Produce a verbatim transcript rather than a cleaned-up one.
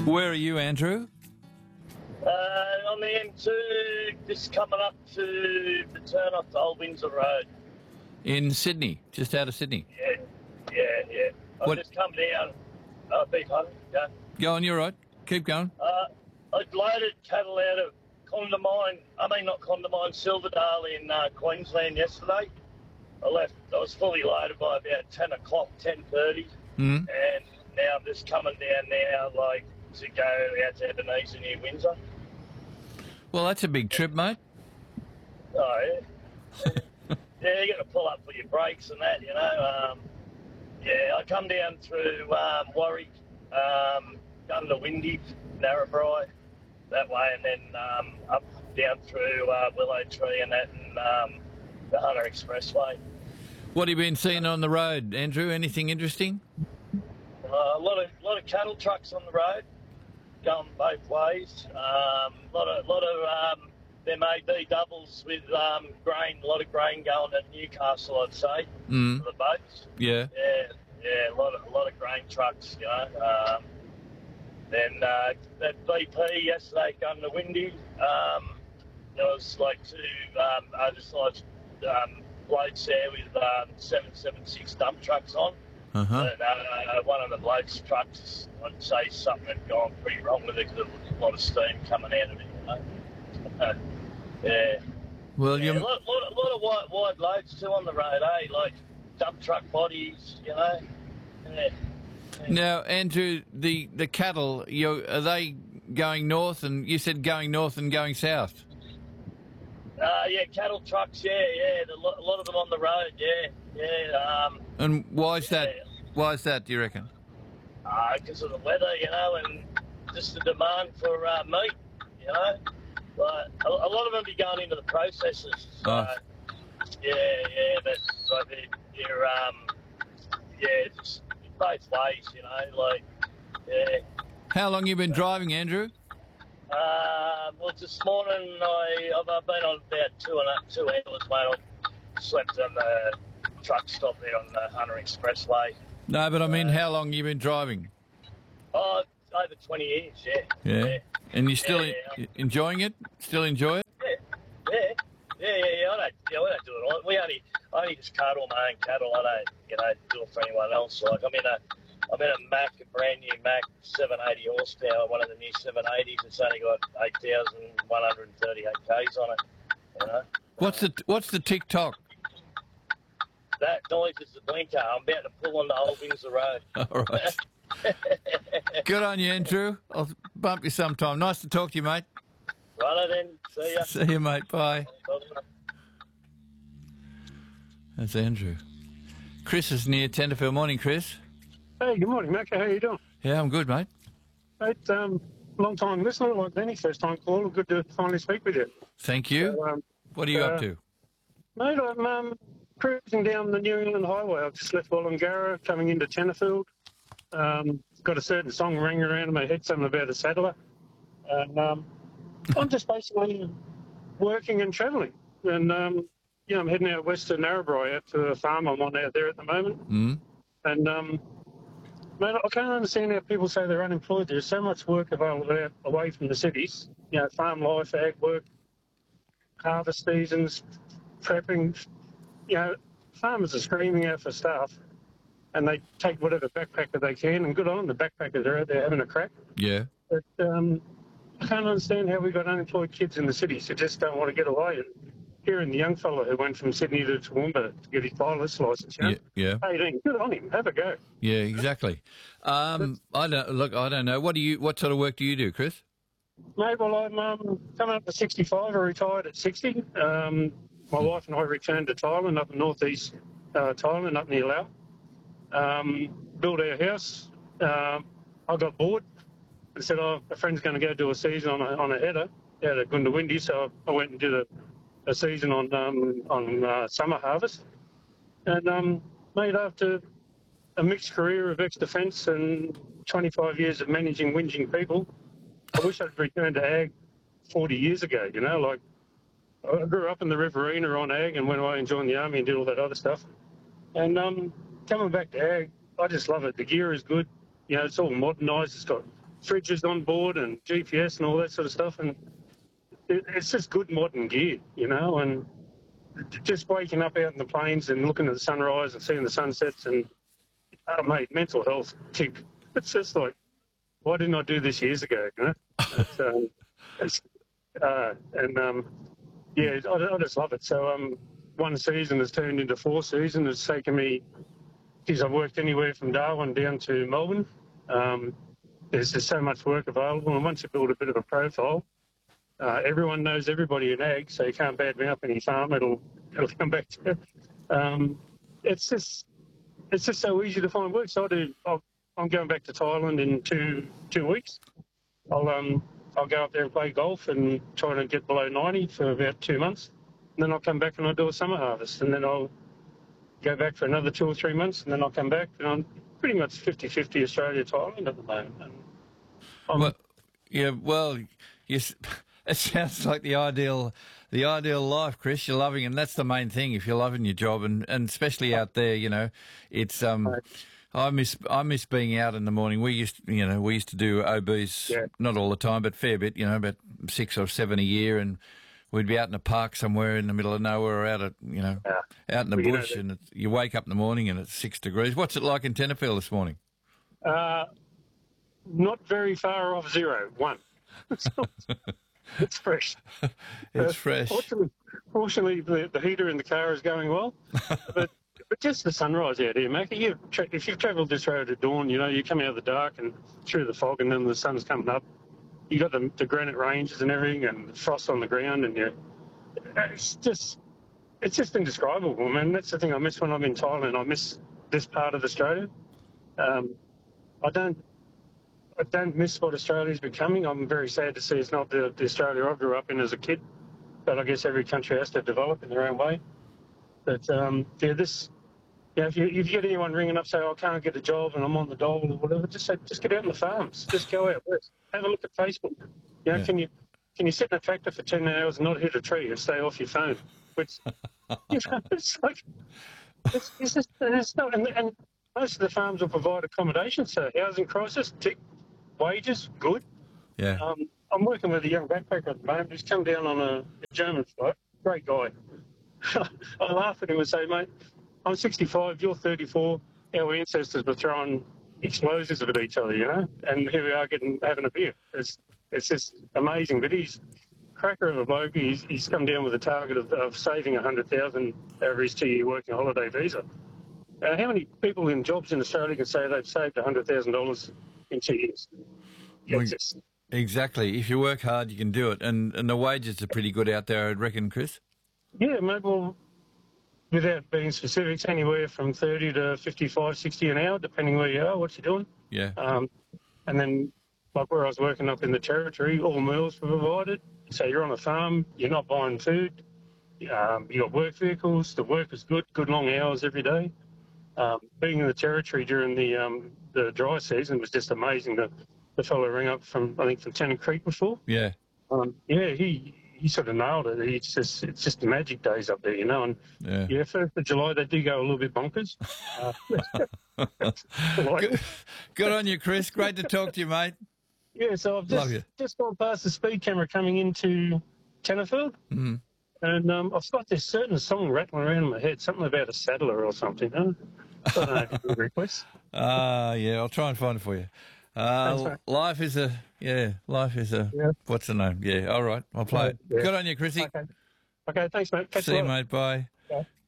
Where are you, Andrew? Uh, on the M two, just coming up to the turn off the Old Windsor Road. In Sydney, just out of Sydney. Yeah, yeah, yeah. I've What- just come down. Uh, big hunter, yeah. Go on, you're right. Keep going. Uh, I'd loaded cattle out of Condamine, I mean not Condamine, Silverdale in uh, Queensland yesterday. I left, I was fully loaded by about ten o'clock, ten thirty, Mm. and now I'm just coming down now, like, to go out to Ebenezer near Windsor. Well, that's a big trip, mate. Oh, yeah. Yeah, you got to pull up for your brakes and that, you know. Um, yeah, I come down through um, Warwick, um, come to Windy, Narrabri, that way, and then um, up down through uh, Willow Tree and that, and um, the Hunter Expressway. What have you been seeing on the road, Andrew? Anything interesting? Uh, a lot of lot of cattle trucks on the road, going both ways. Um, a lot of lot of um, there may be doubles with um, grain. A lot of grain going to Newcastle, I'd say, Mm. for the boats. Yeah. Yeah, yeah, a lot of a lot of grain trucks, you know. Um, then uh, that V P yesterday going to Windy. Um, there was like two um, oversized um, blokes there with um, seven seven six dump trucks on. Uh-huh. And, uh, one of the blokes' trucks, I'd say something had gone pretty wrong with it because there was a lot of steam coming out of it, you know. Uh, yeah. Well, Yeah, a you lot, lot, lot of wide, wide loads too on the road, eh? Like dump truck bodies, you know. Yeah. now, Andrew, the the cattle, you are they going north? And you said going north and going south. Uh, yeah, cattle trucks, yeah, yeah. The, a lot of them on the road, yeah, yeah. Um, And why is that? Yeah. Why is that? Do you reckon? because of the weather, you know, and just the demand for uh, meat, you know. But a, a lot of them be going into the processors. So, Oh. yeah, yeah, but like they're, they're um, yeah, just both ways, you know, like, yeah. How long you been driving, Andrew? Uh, well, this morning I, I've I've been on about two and a, two hours, mate. I slept on the truck stop there on the Hunter Expressway. No, but I mean, how long you been driving? Oh, over twenty years, yeah. Yeah. And you still Yeah, yeah. en- enjoying it? Still enjoy it? Yeah, yeah, yeah, yeah, yeah. I don't, yeah, we don't do it all. We only, I only just cart all my own cattle. I don't, you know, do it for anyone else. Like I'm in a, I'm in a Mack, a brand new Mack, seven eighty horsepower, one of the new seven eighties. It's only got eight thousand one hundred thirty-eight k's on it. You know, What's the What's the TikTok? that noise is the blinker. I'm about to pull on the Old Windsor Road. All right. Good on you, Andrew. I'll bump you sometime. Nice to talk to you, mate. Righto then. See ya. See you, mate. Bye. Bye. That's Andrew. Chris is near Tenterfield. Morning, Chris. Hey, good morning, Mac. How you doing? Yeah, I'm good, mate. Mate, um, long time listener, like Danny, first time caller. Good to finally speak with you. Thank you. So, um, What are you uh, up to? mate, I'm um, cruising down the New England Highway. I've just left Wollongara, coming into Tenterfield. Um, got a certain song ringing around in my head, something about a saddler. And um, I'm just basically working and travelling. And, um, yeah, I'm heading out west to Narrabri, out to a farm I'm on out there at the moment. Mm? And, um, mate, I can't understand how people say they're unemployed. There's so much work available out away from the cities. You know, farm life, ag work, harvest seasons, prepping. You know, farmers are screaming out for staff, and they take whatever backpacker they can, and good on them, the backpackers are out there having a crack. Yeah. But um, I can't understand how we've got unemployed kids in the cities who just don't want to get away. And hearing the young fella who went from Sydney to Toowoomba to get his pilot's licence, you know, Yeah. Yeah. eighteen, good on him, have a go. Yeah. Exactly. Um, I don't look. I don't know. What do you? What sort of work do you do, Chris? Mate, well, I'm um, coming up to sixty-five. I retired at sixty. Um, my wife and I returned to Thailand, up in northeast uh, Thailand, up near Laos. Um, built our house. Um, I got bored and said, oh, a friend's going to go do a season on a, on a header out at Goondiwindi. So I went and did a, a season on um, on uh, summer harvest. And, um, mate, after a mixed career of ex-defence and twenty-five years of managing whinging people, I wish I'd returned to ag forty years ago, you know, like I grew up in the Riverina on ag and went away and joined the army and did all that other stuff. And um, coming back to ag, I just love it. The gear is good. You know, it's all modernised. It's got fridges on board and G P S and all that sort of stuff. And it, it's just good modern gear, you know, and just waking up out in the plains and looking at the sunrise and seeing the sunsets and, oh, mate, mental health tick. It's just like, why didn't I do this years ago, you know? It's, um, it's, uh, and, um, yeah, I, I just love it. So um, one season has turned into four seasons. It's taken me, geez, I've worked anywhere from Darwin down to Melbourne. Um, there's just so much work available. And once you build a bit of a profile, Uh, everyone knows everybody in ag, so you can't bad me up any farm. It'll it'll come back to it. Um, it's just it's just so easy to find work. So I do. I'll, I'm going back to Thailand in two two weeks. I'll um I'll go up there and play golf and try to get below ninety for about two months, and then I'll come back and I'll do a summer harvest, and then I'll go back for another two or three months, and then I'll come back. And I'm pretty much fifty-fifty Australia Thailand at the moment. And I'm, Well, yeah, well, yes. It sounds like the ideal, the ideal life, Chris. You're loving it, and that's the main thing. If you're loving your job, and, and especially out there, you know, it's um, I miss I miss being out in the morning. We used, you know, we used to do O Bs, Yeah. not all the time, but fair bit. You know, about six or seven a year, and we'd be out in a park somewhere in the middle of nowhere, or out at, you know, Yeah. out in the Well, you know bush, that- and it's, you wake up in the morning and it's six degrees. What's it like in Tenterfield this morning? Uh, not very far off zero. One. It's fresh. It's Uh, fresh. Fortunately, fortunately the, the heater in the car is going well, but but just the sunrise out here, Mackie. You tra- if you've travelled this road at dawn, you know you come out of the dark and through the fog, and then the sun's coming up. You got the, the granite ranges and everything, and the frost on the ground, and you. It's just, it's just indescribable, man. That's the thing I miss when I'm in Thailand. I miss this part of Australia. Um, I don't. I don't miss what Australia's becoming. I'm very sad to see it's not the, the Australia I grew up in as a kid. But I guess every country has to develop in their own way. But um, yeah, this. Yeah, if you if you get anyone ringing up saying, oh, I can't get a job and I'm on the dole or whatever, just say, just get out in the farms. Just go out west. Have a look at Facebook. You know, Yeah. can you can you sit in a tractor for ten hours and not hit a tree and stay off your phone? Which you know, it's like it's, it's just it's not, and, and most of the farms will provide accommodation. So housing crisis, tick. Wages, good. Yeah. Um, I'm working with a young backpacker at the moment who's come down on a German flight. Great guy. I laugh at him and say, mate, I'm sixty-five, you're thirty-four. Our ancestors were throwing explosives at each other, you know, and here we are getting having a beer. It's it's just amazing. But he's a cracker of a bloke. He's, he's come down with a target of, of saving one hundred thousand dollars over his two-year working holiday visa. Uh, how many people in jobs in Australia can say they've saved one hundred thousand dollars in two years? Yeah, Well, it's just, Exactly. If you work hard, you can do it. And and the wages are pretty good out there, I'd reckon, Chris. yeah, maybe well, without being specifics, anywhere from thirty to fifty-five, sixty an hour, depending where you are, what you're doing. Yeah. Um, and then, like where I was working up in the territory, all meals were provided. So you're on a farm, you're not buying food. Um, you got work vehicles. The work is good, good long hours every day. Um, being in the territory during the um, the dry season was just amazing. The the fellow rang up from I think from Tennant Creek before. Yeah. Um, yeah, he he sort of nailed it. It's just it's just the magic days up there, you know. And Yeah. yeah, first of July they do go a little bit bonkers. Uh, like- Good, good on you, Chris. Great to talk to you, mate. yeah, so I've Love just you. just gone past the speed camera coming into Tenterfield, Mm. and um, I've got this certain song rattling around in my head, something about a saddler or something. Huh? I don't know if you request. Ah, yeah, I'll try and find it for you. Thanks, Uh, mate. life is a, yeah, life is a, Yeah. what's the name? Yeah, all right, I'll play it. Yeah. Good on you, Chrissy. Okay. Okay, thanks, mate. Catch See you you, later. mate. Bye. Bye.